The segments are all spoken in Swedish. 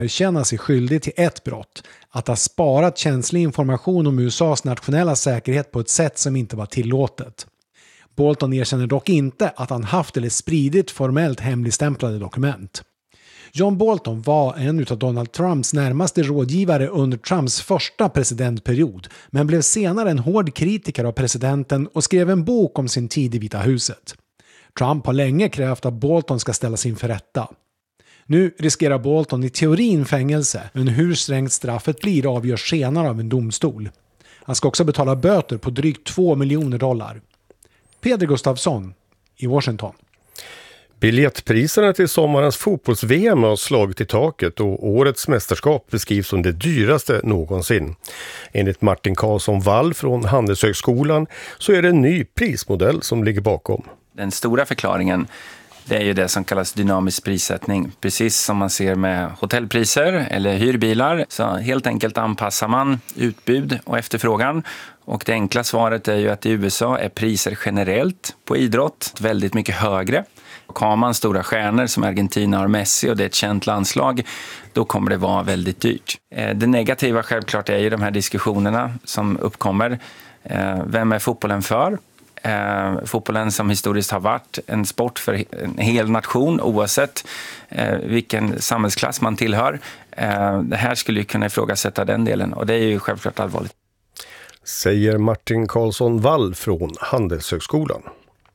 känner sig skyldig till ett brott, att ha sparat känslig information om USAs nationella säkerhet på ett sätt som inte var tillåtet. Bolton erkänner dock inte att han haft eller spridit formellt hemligstämplade dokument. John Bolton var en av Donald Trumps närmaste rådgivare under Trumps första presidentperiod, men blev senare en hård kritiker av presidenten och skrev en bok om sin tid i Vita huset. Trump har länge krävt att Bolton ska ställas inför rätta. Nu riskerar Bolton i teorin fängelse, men hur strängt straffet blir avgörs senare av en domstol. Han ska också betala böter på drygt $2 miljoner. Peder Gustafsson i Washington. Biljettpriserna till sommarens fotbolls-VM har slagit i taket och årets mästerskap beskrivs som det dyraste någonsin. Enligt Martin Karlsson Wall från Handelshögskolan så är det en ny prismodell som ligger bakom. Den stora förklaringen, det är ju det som kallas dynamisk prissättning. Precis som man ser med hotellpriser eller hyrbilar, så helt enkelt anpassar man utbud och efterfrågan. Och det enkla svaret är ju att i USA är priser generellt på idrott väldigt mycket högre. Och har man stora stjärnor som Argentina har Messi och det är ett känt landslag, då kommer det vara väldigt dyrt. Det negativa självklart är ju de här diskussionerna som uppkommer. Vem är fotbollen för? Fotbollen som historiskt har varit en sport för en hel nation oavsett vilken samhällsklass man tillhör. Det här skulle ju kunna ifrågasätta den delen och det är ju självklart allvarligt. Säger Martin Karlsson Wall från Handelshögskolan.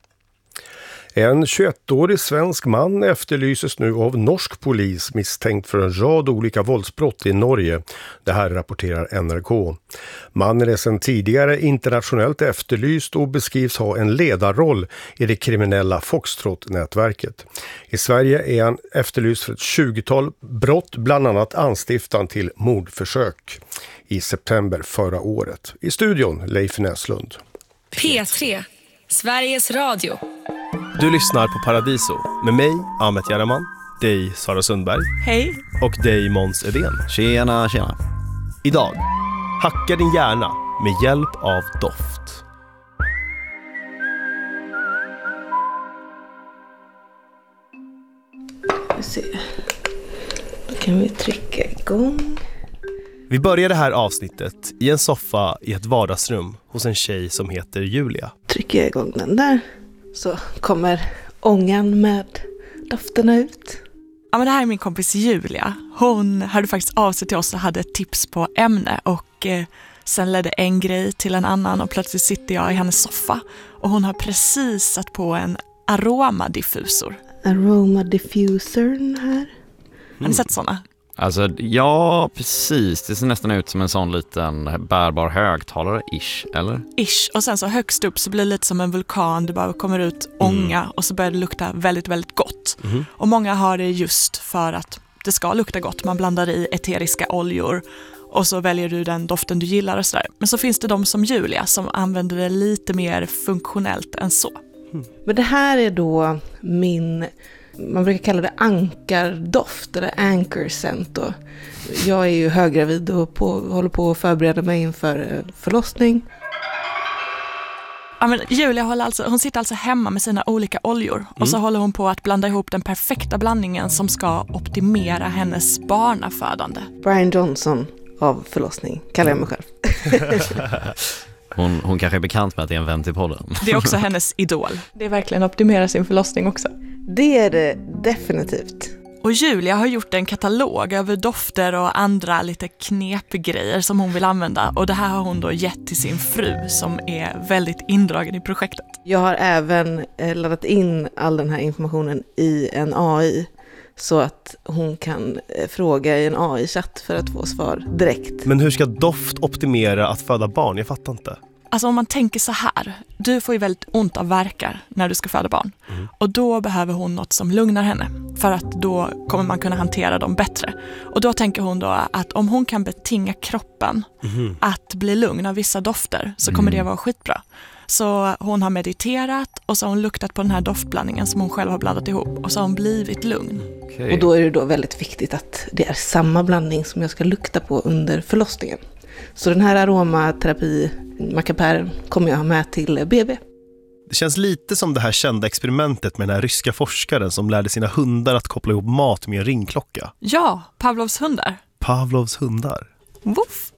En 21-årig svensk man efterlyses nu av norsk polis misstänkt för en rad olika våldsbrott i Norge. Det här rapporterar NRK. Mannen är sedan tidigare internationellt efterlyst och beskrivs ha en ledarroll i det kriminella Foxtrot-nätverket. I Sverige är han efterlyst för ett 20-tal brott, bland annat anstiftan till mordförsök i september förra året. I studion Leif Näslund. P3, Sveriges Radio. Du lyssnar på Paradiso med mig, Ahmet Jaraman, dig, Sara Sundberg. Hej. Och dig, Måns Edén. Tjena, tjena. Idag, hacka din hjärna med hjälp av doft. Då kan vi trycka igång. Vi börjar det här avsnittet i en soffa i ett vardagsrum hos en tjej som heter Julia. Trycker jag igång den där så kommer ångan med dofterna ut. Ja, men det här är min kompis Julia. Hon hörde faktiskt av sig till oss och hade ett tips på ämne och sen ledde en grej till en annan och plötsligt sitter jag i hennes soffa och hon har precis satt på en aromadiffusor. Aromadiffusorn här. Har ni sett såna? Alltså, ja, precis. Det ser nästan ut som en sån liten bärbar högtalare, ish, eller? Ish. Och sen så högst upp så blir det lite som en vulkan. Det bara kommer ut ånga och så börjar det lukta väldigt, väldigt gott. Och många har det just för att det ska lukta gott. Man blandar i eteriska oljor och så väljer du den doften du gillar och sådär. Men så finns det de som Julia som använder det lite mer funktionellt än så. Men det här är då man brukar kalla det ankardoft eller anchor scent. Och jag är ju höggravid och håller på att förbereda mig inför förlossning. Ja, men Julia hon sitter alltså hemma med sina olika oljor och så håller hon på att blanda ihop den perfekta blandningen som ska optimera hennes barnafödande. Brian Johnson av förlossning kallar jag mig själv. Hon kanske är bekant med att det är en vän till podden. Det är också hennes idol. Det är verkligen att optimera sin förlossning också. Det är det definitivt. Och Julia har gjort en katalog över dofter och andra lite knepgrejer som hon vill använda. Och det här har hon då gett till sin fru som är väldigt indragen i projektet. Jag har även laddat in all den här informationen i en AI. Så att hon kan fråga i en AI-chatt för att få svar direkt. Men hur ska doft optimera att föda barn? Jag fattar inte. Alltså om man tänker så här, du får ju väldigt ont av värkar när du ska föda barn. Och då behöver hon något som lugnar henne. För att då kommer man kunna hantera dem bättre. Och då tänker hon då att om hon kan betinga kroppen att bli lugn av vissa dofter så kommer det vara skitbra. Så hon har mediterat och så har hon luktat på den här doftblandningen som hon själv har blandat ihop. Och så har hon blivit lugn. Okay. Och då är det då väldigt viktigt att det är samma blandning som jag ska lukta på under förlossningen. Så den här aromaterapi mackapären kommer jag ha med till BB. Det känns lite som det här kända experimentet med den här ryska forskaren som lärde sina hundar att koppla ihop mat med en ringklocka. Ja, Pavlovs hundar. Pavlovs hundar. Woof.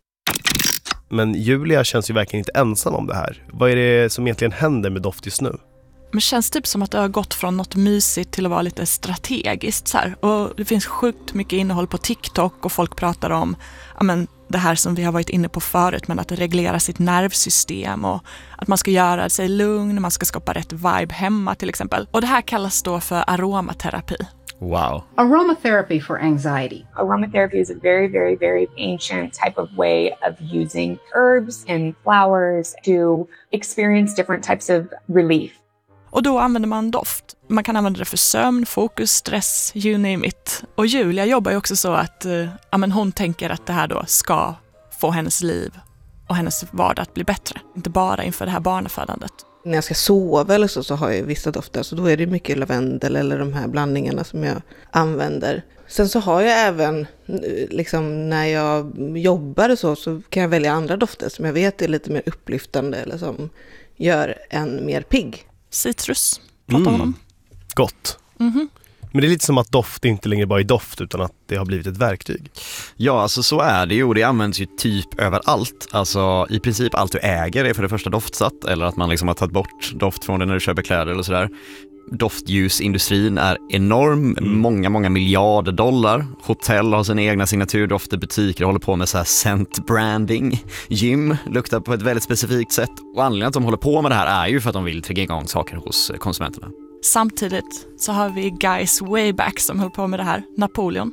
Men Julia känns ju verkligen inte ensam om det här. Vad är det som egentligen händer med doft just nu? Men det känns typ som att det har gått från något mysigt till att vara lite strategiskt så här. Och det finns sjukt mycket innehåll på TikTok och folk pratar om det här som vi har varit inne på förut, men att reglera sitt nervsystem och att man ska göra sig lugn, man ska skapa rätt vibe hemma till exempel. Och det här kallas då för aromaterapi. Wow. Aromatherapy for anxiety. Aromatherapy is a very, very, very ancient type of way of using herbs and flowers to experience different types of relief. Och då använder man doft. Man kan använda det för sömn, fokus, stress, you name it. Och Julia jobbar ju också så att hon tänker att det här då ska få hennes liv och hennes vardag att bli bättre. Inte bara inför det här barnafödandet. När jag ska sova eller så har jag vissa dofter, så då är det mycket lavendel eller de här blandningarna som jag använder. Sen så har jag även, liksom när jag jobbar och så kan jag välja andra dofter som jag vet är lite mer upplyftande eller som gör en mer pigg. Citrus, pratar man om. Gott. Mm-hmm. Men det är lite som att doft inte längre bara är doft utan att det har blivit ett verktyg. Ja, alltså så är det ju, och det används ju typ överallt. Alltså i princip allt du äger är för det första doftsatt, eller att man liksom har tagit bort doft från det när du köper kläder eller sådär. Doftljusindustrin är enorm, många miljarder dollar. Hotell har sina egna signaturdofter, butiker håller på med så här scent branding. Gym luktar på ett väldigt specifikt sätt. Och anledningen att de håller på med det här är ju för att de vill trigga igång saker hos konsumenterna. Samtidigt så har vi guys way back som höll på med det här. Napoleon.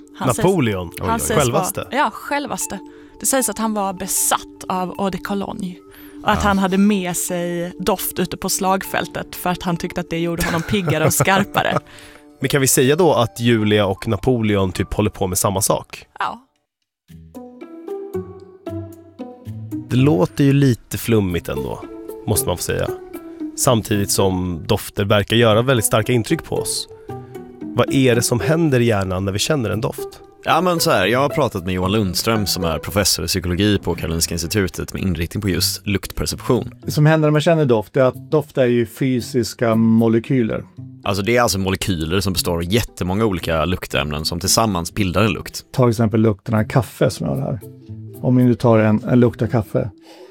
Självaste. Självaste. Det sägs att han var besatt av eau de cologne. Och att han hade med sig doft ute på slagfältet för att han tyckte att det gjorde honom piggare och skarpare. Men kan vi säga då att Julia och Napoleon typ håller på med samma sak? Ja. Det låter ju lite flummigt ändå, måste man få säga. Samtidigt som dofter verkar göra väldigt starka intryck på oss. Vad är det som händer i hjärnan när vi känner en doft? Ja, men så här, jag har pratat med Johan Lundström som är professor i psykologi på Karolinska institutet med inriktning på just luktperception. Det som händer när man känner doft är att doft är ju fysiska molekyler. Alltså det är alltså molekyler som består av jättemånga olika luktämnen som tillsammans bildar en lukt. Ta till exempel lukten av kaffe som jag har här. Om du tar en lukt av kaffe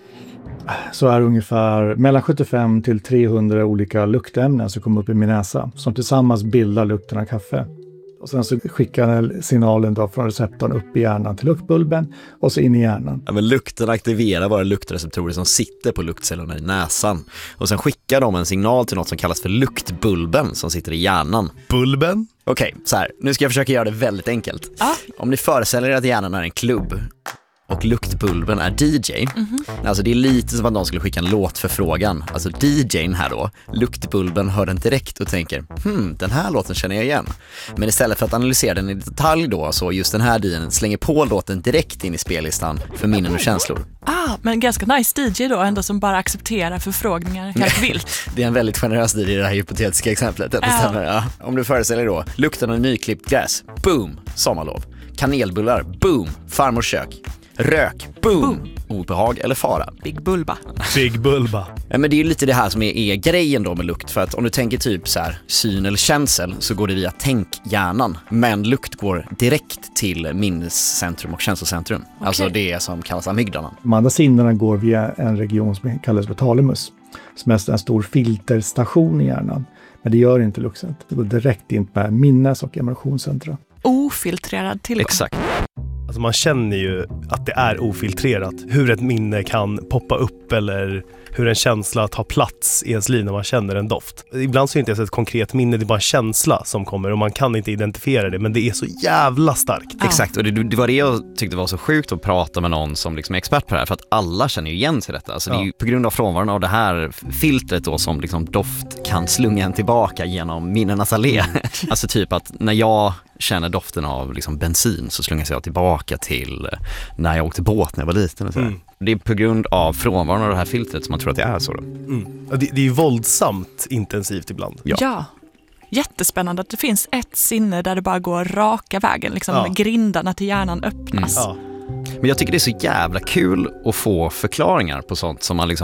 så är det ungefär mellan 75 till 300 olika luktämnen som kommer upp i min näsa som tillsammans bildar lukten av kaffe. Och sen så skickar signalen då från receptorn upp i hjärnan till luktbulben och så in i hjärnan. Ja, men lukten aktiverar våra luktreceptorer som sitter på luktcellerna i näsan. Och sen skickar de en signal till något som kallas för luktbulben som sitter i hjärnan. Bulben? Okej, så här. Nu ska jag försöka göra det väldigt enkelt. Om ni föreställer er att hjärnan är en klubb och luktbulben är DJ. Alltså det är lite som att någon skulle skicka en låtförfrågan. Alltså DJ:n här då, luktbulben hör den direkt och tänker den här låten känner jag igen. Men istället för att analysera den i detalj då, så just den här DJ:n slänger på låten direkt in i spellistan för minnen och känslor. Men ganska nice DJ då ändå som bara accepterar förfrågningar helt vilt. Det är en väldigt generös DJ i det här hypotetiska exemplet. Det stämmer, ja. Om du föreställer då, lukten av nyklippt gräs, boom, sommarlov. Kanelbullar, boom, farmors kök. Rök, boom, obehag eller fara. Big bulba. Big bulba. Ja, men det är ju lite det här som är grejen då med lukt. För att om du tänker typ så här, syn eller känsel så går det via tänkhjärnan. Men lukt går direkt till minnescentrum och känslocentrum. Okay. Alltså det som kallas amygdalan. De andra sinnena går via en region som kallas för thalamus. Som är en stor filterstation i hjärnan. Men det gör inte lukten. Det går direkt in på minnes- och emotionscentra. Ofiltrerad tillgång. Exakt. Alltså man känner ju att det är ofiltrerat. Hur ett minne kan poppa upp eller hur en känsla tar plats i ens liv när man känner en doft. Ibland så är det inte ens ett konkret minne, det är bara en känsla som kommer och man kan inte identifiera det, men det är så jävla starkt. Exakt, och det var det jag tyckte var så sjukt att prata med någon som liksom är expert på det här, för att alla känner ju igen sig detta. Alltså det är ju på grund av frånvaron av det här filtret då som liksom doft kan slunga en tillbaka genom minnenas allé. Alltså typ att när jag känner doften av liksom bensin så slungas jag tillbaka till när jag åkte båt när jag var liten och så. Det är på grund av frånvaron av det här filtret som man tror att det är så då. Det är ju våldsamt intensivt ibland. Ja. Jättespännande att det finns ett sinne där det bara går raka vägen. Liksom grindarna till hjärnan öppnas. Men jag tycker det är så jävla kul att få förklaringar på sånt som man liksom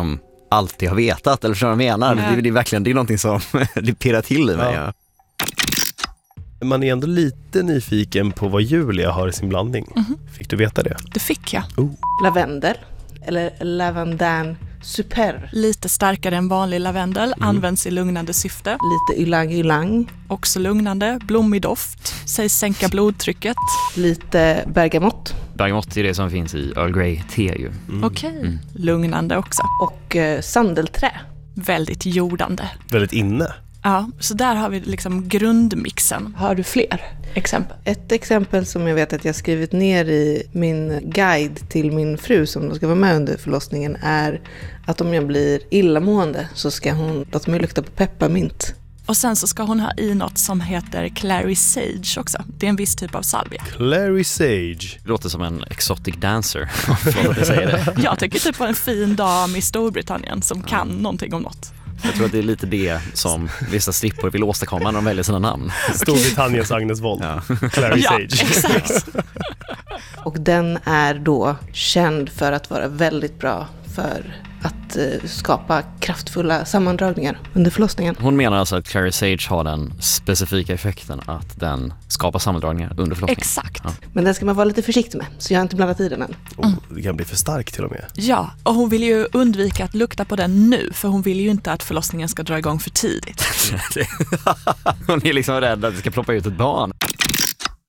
alltid har vetat, eller så jag menar. Det är verkligen, det är någonting som det pirrar till i mig. Ja. Man är ändå lite nyfiken på vad Julia har i sin blandning. Fick du veta det? Det fick jag. Lavendel, eller Lavandin super. Lite starkare än vanlig lavendel, används i lugnande syfte. Lite ylang. Också lugnande, blommig doft, sägs sänka blodtrycket. Lite bergamott. Bergamott är det som finns i Earl Grey-te ju. Okej. Lugnande också. Och sandelträ. Väldigt jordande. Väldigt inne. Ja, så där har vi liksom grundmixen. Har du fler exempel? Ett exempel som jag vet att jag skrivit ner i min guide till min fru som då ska vara med under förlossningen är att om jag blir illamående så ska hon låta mig lukta på pepparmint. Och sen så ska hon ha i något som heter Clary Sage också. Det är en viss typ av salvia. Clary Sage. Det låter som en exotic dancer. Förlåt att jag säger det. Jag tycker typ på en fin dam i Storbritannien som kan någonting om något. Jag tror att det är lite det som vissa strippor vill åstadkomma när de väljer sina namn. Storbritanniens Agnes Wold. Clary Sage. Exakt. Och den är då känd för att vara väldigt bra för att skapa kraftfulla sammandragningar under förlossningen. Hon menar alltså att Clary Sage har den specifika effekten att den skapar sammandragningar under förlossningen. Exakt. Ja. Men den ska man vara lite försiktig med, så jag har inte blandat i den än. Det kan bli för stark till och med. Ja, och hon vill ju undvika att lukta på den nu, för hon vill ju inte att förlossningen ska dra igång för tidigt. Hon är liksom rädd att det ska ploppa ut ett barn.